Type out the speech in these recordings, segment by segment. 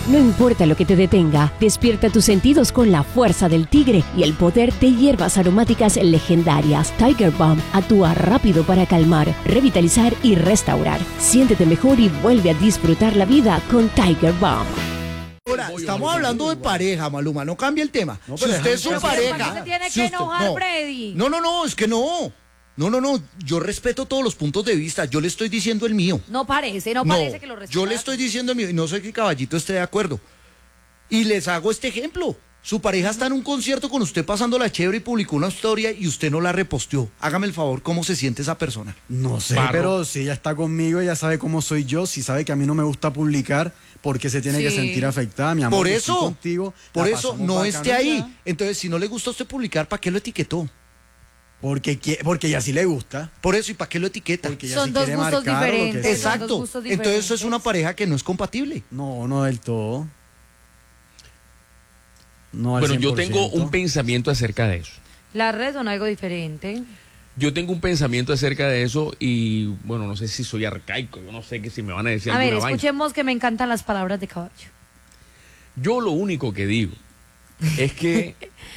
No importa lo que te detenga, despierta tus sentidos con la fuerza del tigre y el poder de hierbas aromáticas legendarias. Tiger Balm actúa rápido para calmar, revitalizar y restaurar. Siéntete mejor y vuelve a disfrutar la vida con Tiger Balm. Ahora, estamos hablando de pareja, Maluma, no cambie el tema. No, Si pero usted es su déjame pareja... ¿Por qué se tiene si que usted- enojar, no. Freddy? No, es que no. No, yo respeto todos los puntos de vista, yo le estoy diciendo el mío. No parece que lo respeta. Yo le estoy diciendo el mío y no sé que Caballito esté de acuerdo. Y les hago este ejemplo. Su pareja está en un concierto con usted pasándola chévere y publicó una historia y usted no la reposteó. Hágame el favor, ¿cómo se siente esa persona? No sé, Barro. pero si ella está conmigo, ella sabe cómo soy yo, si sabe que a mí no me gusta publicar, porque se tiene que Sí. sentir afectada, mi amor. Por yo eso, estoy contigo, por la eso pasamos no bacano esté y ahí. ya. Entonces, si no le gusta a usted publicar, ¿para qué lo etiquetó? Porque ella sí le gusta. Por eso, ¿y para qué lo etiqueta? Porque ella Son sí dos quiere gustos marcar o lo que diferentes. sea. Son dos Exacto. gustos Entonces, eso es una diferentes. pareja que no es compatible. No del todo. No al Bueno, yo 100%. tengo un pensamiento acerca de eso. Las redes son algo diferente. Yo tengo un pensamiento acerca de eso y, bueno, no sé si soy arcaico, yo no sé que si me van a decir A ver, alguna vaina. escuchemos que me encantan las palabras de caballo. Yo lo único que digo es que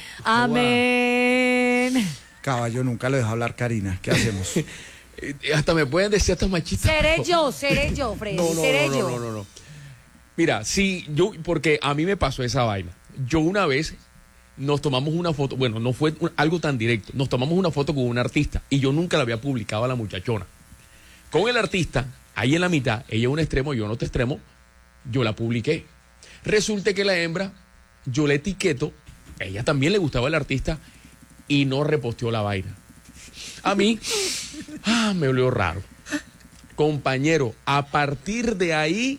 Amén. Caballo, nunca lo deja hablar Karina. ¿Qué hacemos? hasta me pueden decir hasta machista. Seré yo, Freddy, seré yo. No. Mira, sí, porque a mí me pasó esa vaina. Yo una vez nos tomamos una foto, bueno, no fue algo tan directo, nos tomamos una foto con un artista y yo nunca la había publicado a la muchachona. Con el artista, ahí en la mitad, ella en un extremo, yo en otro extremo, yo la publiqué. Resulta que la hembra, yo la etiqueto, a ella también le gustaba el artista y no reposteó la vaina. A mí, me olió raro. Compañero, a partir de ahí,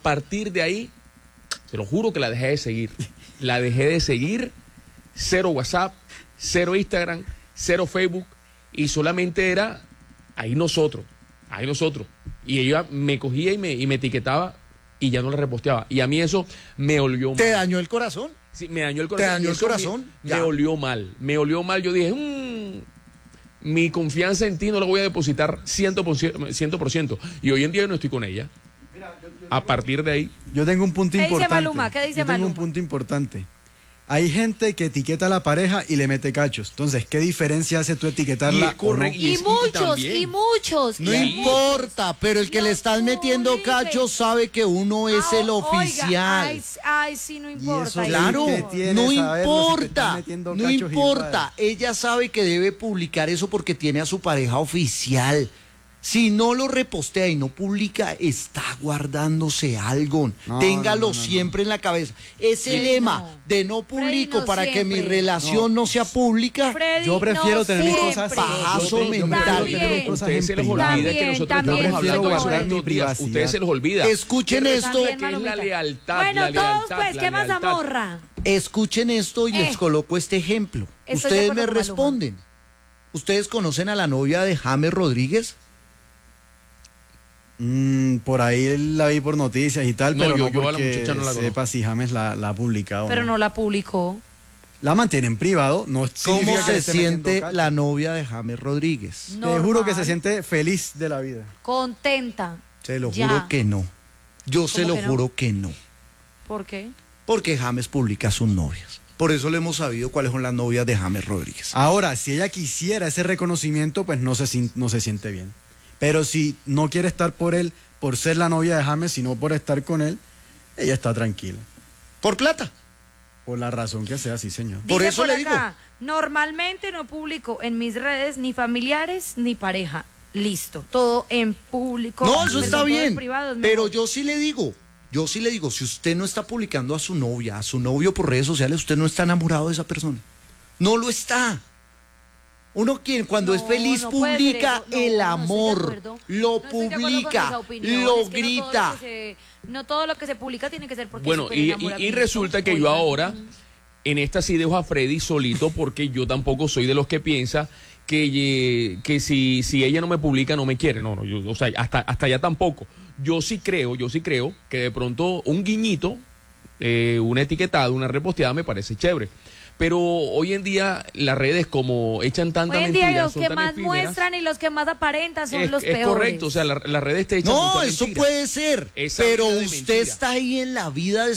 te lo juro que la dejé de seguir. La dejé de seguir, 0 WhatsApp, 0 Instagram, 0 Facebook, y solamente era ahí nosotros. Y ella me cogía y me etiquetaba y ya no la reposteaba. Y a mí eso me olió mal. ¿Te dañó el corazón? Sí, me dañó el corazón. ¿Te dañó Y el eso corazón? Me Ya. olió mal. Yo dije, mi confianza en ti no la voy a depositar 100%. Y hoy en día yo no estoy con ella. A partir de ahí. Yo tengo un punto ¿Qué dice importante. Maluma? ¿Qué dice Yo tengo un Maluma? punto importante. Hay gente que etiqueta a la pareja y le mete cachos. Entonces, ¿qué diferencia hace tú etiquetarla? Y es o no? correcto. Y también. muchos. No y importa, pero el que le están metiendo publique. cachos sabe que uno es el Oiga, oficial. ay, sí, no importa. eso Claro, ¿qué tiene no saberlo si te están importa, metiendo no cachos importa. Ella sabe que debe publicar eso porque tiene a su pareja oficial. Si no lo repostea y no publica, está guardándose algo. No, Téngalo no. siempre en la cabeza. Ese Sí, lema no. de no publico Freddy, no para que mi siempre. relación no sea pública. Freddy, Yo prefiero no tener mis siempre. cosas Pajazo yo mental. prefiero tener También. mis cosas Ustedes se les en olvida privado. que nosotros También, estamos hablando también. hace Mi dos días. privacidad. Ustedes se les olvida. Escuchen Que esto. resulta que es la Malumita. lealtad. Bueno, la todos lealtad, pues, la ¿qué más lealtad. amorra? Escuchen esto y les coloco este ejemplo. Estoy de Ustedes acuerdo me con Maluma. responden. ¿Ustedes conocen a la novia de James Rodríguez? Por ahí la vi por noticias y tal, No, pero yo no a la porque muchacha no la sepa si James la ha publicado. Pero no la publicó. La mantiene en privado, no ¿Cómo significa que se le esté metiendo siente cacho. la novia de James Rodríguez? Te juro que Normal. se siente feliz de la vida. Contenta. Se lo Ya. juro que no. Yo se ¿Cómo lo que no? juro que no. ¿Por qué? Porque James publica a sus novias. Por eso le hemos sabido cuáles son las novias de James Rodríguez. Ahora, si ella quisiera ese reconocimiento, pues no se siente bien. Pero si no quiere estar por él, por ser la novia de James, sino por estar con él, ella está tranquila. Por plata. Por la razón que sea, sí, señor. Por Dice eso le digo. normalmente no publico en mis redes ni familiares ni pareja. Listo, todo en público. No, eso está todo en bien. privado es Pero mejor. yo sí le digo, si usted no está publicando a su novia, a su novio por redes sociales, usted no está enamorado de esa persona. No lo está. Uno cuando es No, feliz no puede ser publica eso. No, el no estoy de amor, acuerdo. lo No estoy de acuerdo con publica, esa opinión. lo Es que grita. no todo lo que se publica tiene que ser porque Bueno, es súper y enamoramiento. resulta que yo Oigan. ahora, en esta sí dejo a Freddy solito porque yo tampoco soy de los que piensa que si ella no me publica no me quiere. No, o sea, hasta allá tampoco. Yo sí creo que de pronto un guiñito, una etiquetada, una reposteada me parece chévere. Pero hoy en día las redes como echan tanta Hoy en día mentira, los son que tan más efímeras. muestran y los que más aparentan son Es los peores. correcto, o sea, las redes te echan No, mucha eso mentira. puede ser. Esa Pero vida de usted mentira. está ahí en la vida de